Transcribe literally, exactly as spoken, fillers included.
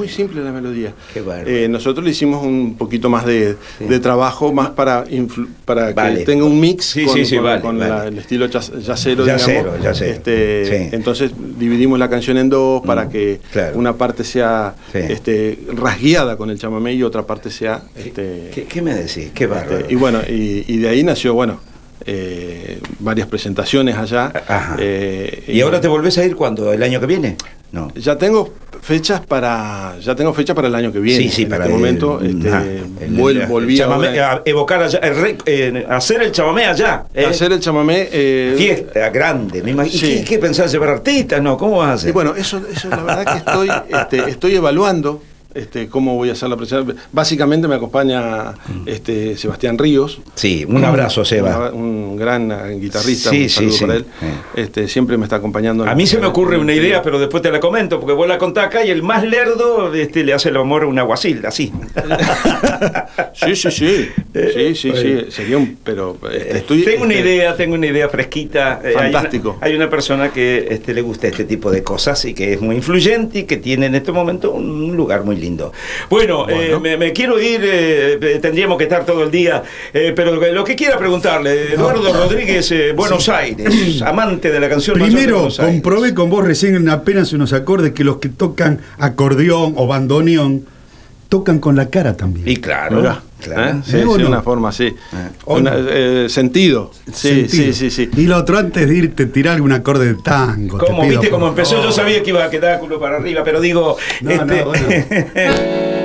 muy simple la melodía. Qué bárbaro. Eh, nosotros le hicimos un poquito más de, Sí. de trabajo, más para, influ- para Vale. que tenga un mix Sí, con, sí, sí, con- vale, con vale. la- el estilo jazz- jazzero, Jazzero, digamos. jazzero. Este, Sí. Entonces dividimos la canción en dos para Mm, que claro. una parte sea Sí. este, rasgueada con el chamamé y otra parte sea... Este, ¿Qué, qué me decís? Qué bárbaro. este, y bueno, y, y de ahí nació, bueno, eh, varias presentaciones allá. Ajá. eh, ¿Y ahora te volvés a ir cuándo? ¿El año que viene? No. Ya tengo fechas para ya tengo fecha para el año que viene. Sí, sí, en para este el- momento este, nah, el- vuel- el- volví chamamé, ahora a evocar allá, el re- eh, hacer el chamamé allá. ¿eh? a hacer el chamamé. eh, Fiesta grande, me imagino. Sí. ¿Y qué, qué pensás llevar artistas? No, ¿cómo vas a hacer? Y bueno, eso, eso la verdad que estoy, este, estoy evaluando este, cómo voy a hacer la presentación. Básicamente me acompaña este, Sebastián Ríos. Sí, un abrazo, Seba. Un, un gran eh, guitarrista, Sí, un sí, saludo sí. para él. Sí. Este, siempre me está acompañando. en A la- mí se me ocurre en- una en- idea, pero después te la comento, porque vos la contás acá y el más lerdo este, le hace el amor a una guasilda, así. Sí, sí, sí. Sí, sí, sí. Sería un. Pero este, estoy. tengo una este, idea, tengo una idea fresquita. Eh, hay una- Fantástico. Hay una, persona que este, le gusta este tipo de cosas y que es muy influyente y que tiene en este momento un lugar muy lindo. Bueno, Bueno. eh, me, me quiero ir, eh, eh, tendríamos que estar todo el día, eh, pero lo que quiera preguntarle, Eduardo Rodríguez, eh, Buenos Aires, amante de la canción mayor de Primero, Buenos Aires. comprobé con vos recién en apenas unos acordes que los que tocan acordeón o bandoneón tocan con la cara también. Y claro, Mirá, claro. ¿eh? Sí, ¿Eh, o sí, no? una forma así. ¿O Una- no? eh, sentido. Sí, Sentido. sí, sí, sí. Y lo otro, antes de irte, tirar algún acorde de tango. te Como pido, viste por cómo empezó, favor. yo sabía que iba a quedar culo para arriba, pero digo, No, no, este, bueno.